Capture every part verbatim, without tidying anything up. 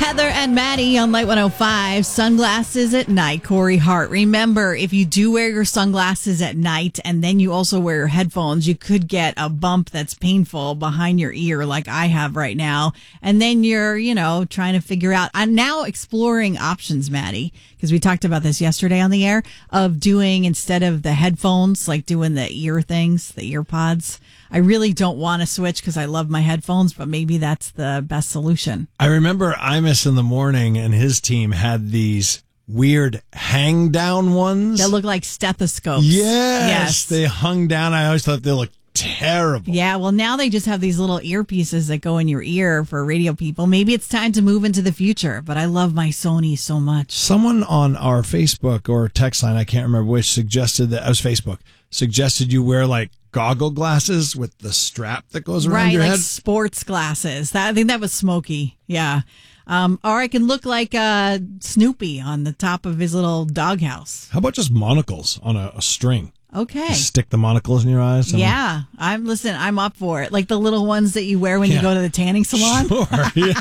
Heather and Maddie on Light one oh five. Sunglasses at night. Corey Hart. Remember, if you do wear your sunglasses at night and then you also wear your headphones, you could get a bump that's painful behind your ear like I have right now. And then you're, you know, trying to figure out. I'm now exploring options, Maddie, because we talked about this yesterday on the air, of doing, instead of the headphones, like doing the ear things, the ear pods. I really don't want to switch because I love my headphones, but maybe that's the best solution. I remember Imus in the morning and his team had these weird hang down ones that look like stethoscopes. Yes, yes. They hung down. I always thought they looked terrible. Yeah, well, now they just have these little earpieces that go in your ear for radio people. Maybe it's time to move into the future, but I love my Sony so much. Someone on our Facebook or text line, I can't remember which, suggested that, it was Facebook, suggested you wear like goggle glasses with the strap that goes around right, your like head. Sports glasses. That, I think that was Smokey. Yeah. Um, or I can look like uh, Snoopy on the top of his little doghouse. How about just monocles on a, a string? Okay. Just stick the monocles in your eyes. And yeah. I'm listen, I'm up for it. Like the little ones that you wear when yeah. you go to the tanning salon. Sure. Yeah.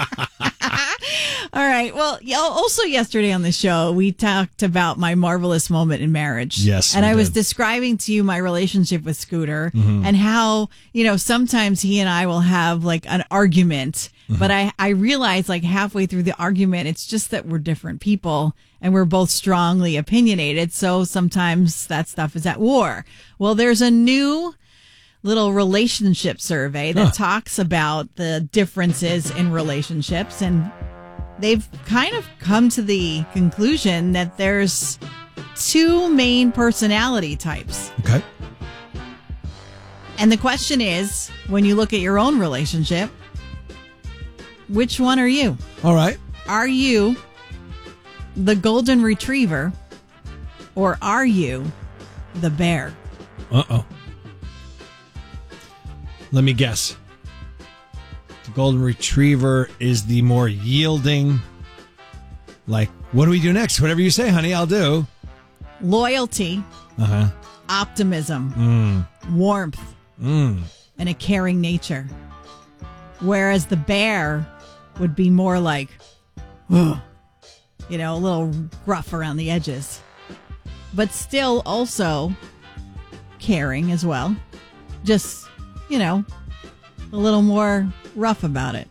All right. Well, also yesterday on the show, we talked about my marvelous moment in marriage. Yes. And I was did. describing to you my relationship with Scooter mm-hmm. and how, you know, sometimes he and I will have like an argument, mm-hmm. but I, I realized like halfway through the argument, it's just that we're different people and we're both strongly opinionated. So sometimes that stuff is at war. Well, there's a new little relationship survey that huh. talks about the differences in relationships, and they've kind of come to the conclusion that there's two main personality types. Okay. And the question is, when you look at your own relationship, which one are you? All right. Are you the golden retriever, or are you the bear? Uh-oh. Let me guess. The golden retriever is the more yielding, like, what do we do next? Whatever you say, honey, I'll do. Loyalty, uh-huh. optimism, mm. warmth, mm. and a caring nature. Whereas the bear would be more like, ugh, you know, a little gruff around the edges, but still also caring as well. Just, you know, a little more rough about it.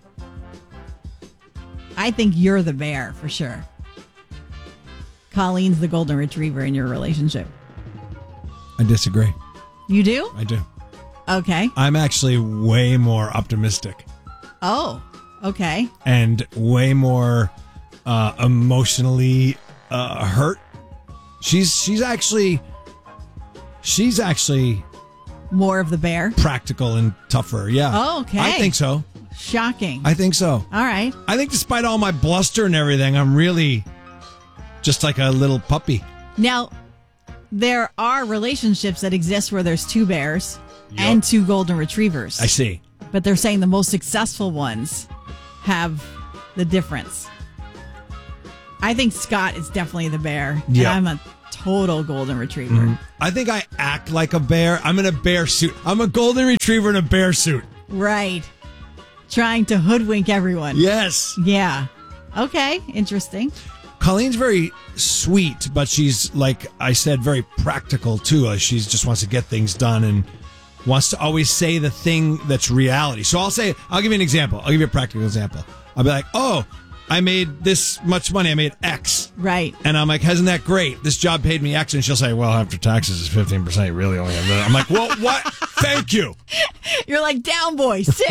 I think you're the bear for sure. Colleen's the golden retriever in your relationship. I disagree. You do? I do. Okay. I'm actually way more optimistic. Oh, okay. And way more uh, emotionally uh, hurt. She's she's actually she's actually more of the bear, practical and tougher. Yeah. Oh, okay. I think so. Shocking. I think so. All right. I think despite all my bluster and everything, I'm really just like a little puppy. Now, there are relationships that exist where there's two bears yep. and two golden retrievers. I see. But they're saying the most successful ones have the difference. I think Scott is definitely the bear. Yep. And I'm a total golden retriever. Mm-hmm. I think I act like a bear. I'm in a bear suit. I'm a golden retriever in a bear suit. Right. Trying to hoodwink everyone. Yes. Yeah. Okay. Interesting. Colleen's very sweet, but she's, like I said, very practical too. She just wants to get things done and wants to always say the thing that's reality. So I'll say, I'll give you an example. I'll give you a practical example. I'll be like, oh, I made this much money. I made X. Right. And I'm like, isn't that great? This job paid me X. And she'll say, well, after taxes is fifteen percent. You really only have that. I'm like, well, what? Thank you. You're like, down, boy. Sit.